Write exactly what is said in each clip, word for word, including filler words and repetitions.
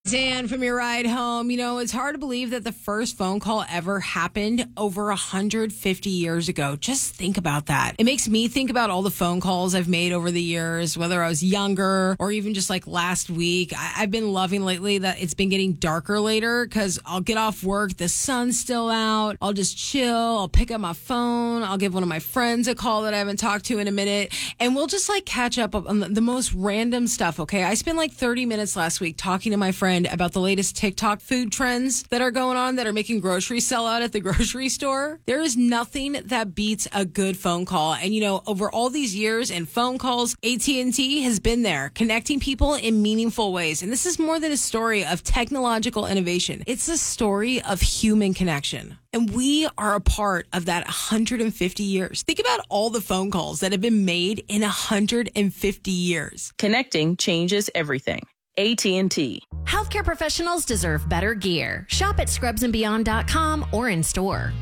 Dan from your ride home. You know, it's hard to believe that the first phone call ever happened over one hundred fifty years ago. Just think about that. It makes me think about all the phone calls I've made over the years, whether I was younger or even just like last week. I- I've been loving lately that it's been getting darker later because I'll get off work, the sun's still out, I'll just chill, I'll pick up my phone, I'll give one of my friends a call that I haven't talked to in a minute, and we'll just like catch up on the, the most random stuff, okay? I spent like thirty minutes last week talking to my friend about the latest TikTok food trends that are going on that are making groceries sell out at the grocery store. There is nothing that beats a good phone call. And, you know, over all these years and phone calls, A T and T has been there connecting people in meaningful ways. And this is more than a story of technological innovation. It's a story of human connection. And we are a part of that one hundred fifty years. Think about all the phone calls that have been made in one hundred fifty years. Connecting changes everything. A T and T. Healthcare professionals deserve better gear. Shop at scrubs and beyond dot com or in store.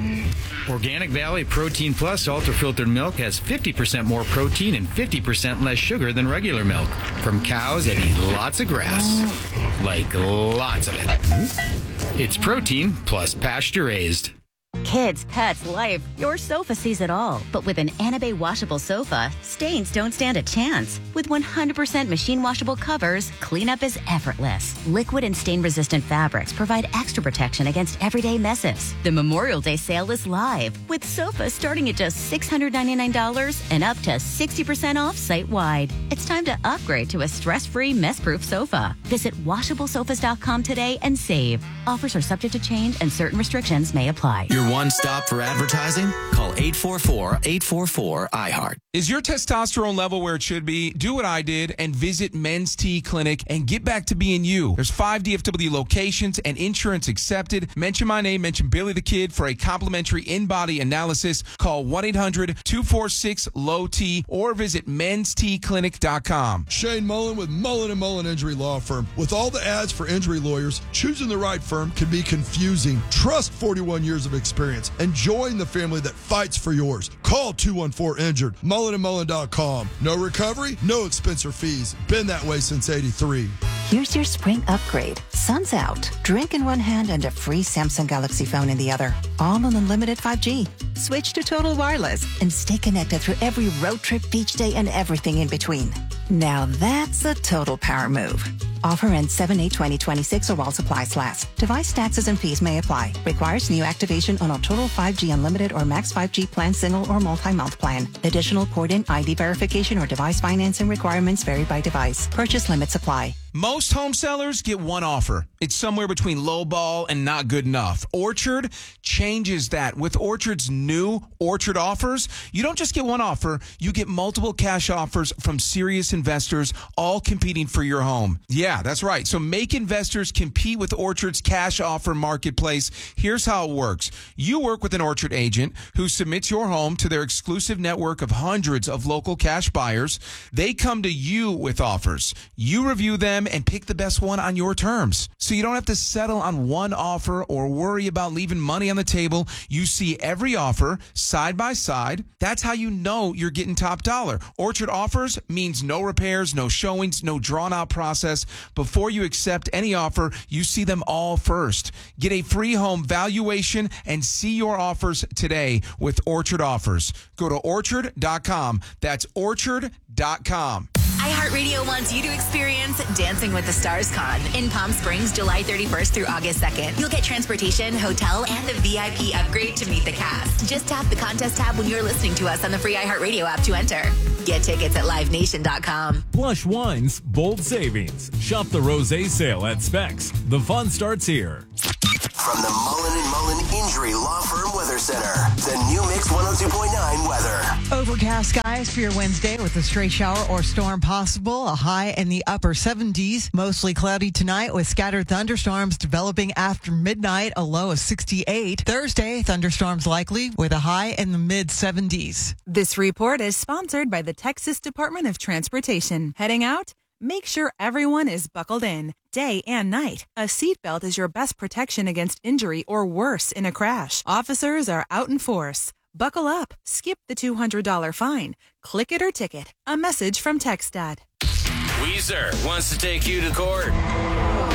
Organic Valley Protein Plus Ultra Filtered Milk has fifty percent more protein and fifty percent less sugar than regular milk. From cows that eat lots of grass. Like lots of it. It's protein plus pasture raised. Kids, pets, life, your sofa sees it all. But with an Anabay washable sofa, stains don't stand a chance. With one hundred percent machine washable covers, cleanup is effortless. Liquid and stain-resistant fabrics provide extra protection against everyday messes. The Memorial Day sale is live, with sofas starting at just six hundred ninety-nine dollars and up to sixty percent off site-wide. It's time to upgrade to a stress-free, mess-proof sofa. Visit washable sofas dot com today and save. Offers are subject to change and certain restrictions may apply. Your one stop for advertising? Call eight four four, eight four four, I heart. Is your testosterone level where it should be? Do what I did and visit Men's T Clinic and get back to being you. There's five D F W locations and insurance accepted. Mention my name, mention Billy the Kid for a complimentary in-body analysis. Call one eight hundred, two four six, L O T or visit mens t clinic dot com. Shane Mullen with Mullen and Mullen Injury Law Firm. With all the ads for injury lawyers, choosing the right firm can be confusing. Trust forty-one years of experience and join the family that fights for yours. Call two one four injured, mullen and mullen dot com. No recovery, no expense or fees. Been that way since eighty-three. Here's your spring upgrade. Sun's out. Drink in one hand and a free Samsung Galaxy phone in the other. All on unlimited five G. Switch to Total Wireless and stay connected through every road trip, beach day, and everything in between. Now that's a total power move. Offer ends seven eight twenty twenty-six or while supplies last. Device taxes and fees may apply. Requires new activation on a Total five G Unlimited or Max five G plan, single or multi-month plan. Additional port-in I D verification or device financing requirements vary by device. Purchase limits apply. Most home sellers get one offer. It's somewhere between lowball and not good enough. Orchard changes that. With Orchard's new Orchard offers, you don't just get one offer, you get multiple cash offers from serious investors, all competing for your home. Yeah, that's right. So make investors compete with Orchard's cash offer marketplace. Here's how it works. You work with an Orchard agent who submits your home to their exclusive network of hundreds of local cash buyers. They come to you with offers. You review them and pick the best one on your terms. So you don't have to settle on one offer or worry about leaving money on the table. You see every offer side by side. That's how you know you're getting top dollar. Orchard offers means no repairs, no showings, no drawn out process. Before you accept any offer, you see them all first. Get a free home valuation and see your offers today with Orchard Offers. Go to orchard dot com. That's orchard dot com. iHeartRadio wants you to experience Dancing with the Stars Con in Palm Springs, July thirty-first through August second. You'll get transportation, hotel, and a V I P upgrade to meet the cast. Just tap the contest tab when you're listening to us on the free iHeartRadio app to enter. Get tickets at live nation dot com. Plush Wines, bold savings. Shop the Rosé sale at Specs. The fun starts here. From the Mullen and Mullen Injury Law Firm Weather Center, the New Mix one oh two point nine weather. Overcast skies for your Wednesday with a stray shower or storm possible. A high in the upper seventies. Mostly cloudy tonight with scattered thunderstorms developing after midnight. A low of sixty-eight. Thursday, thunderstorms likely with a high in the mid seventies. This report is sponsored by the Texas Department of Transportation. Heading out? Make sure everyone is buckled in, day and night. A seatbelt is your best protection against injury or worse in a crash. Officers are out in force. Buckle up. Skip the two hundred dollars fine. Click it or ticket. A message from TxDOT. Weezer wants to take you to court.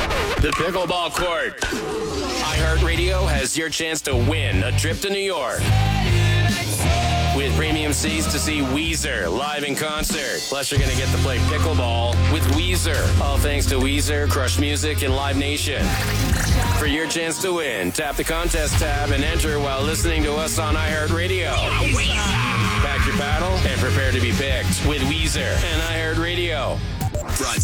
the pickleball court. iHeartRadio has your chance to win a trip to New York. With premium seats to see Weezer live in concert. Plus, you're going to get to play pickleball with Weezer. All thanks to Weezer, Crush Music, and Live Nation. For your chance to win, tap the contest tab and enter while listening to us on iHeartRadio. Pack your paddle and prepare to be picked with Weezer and iHeartRadio. Brought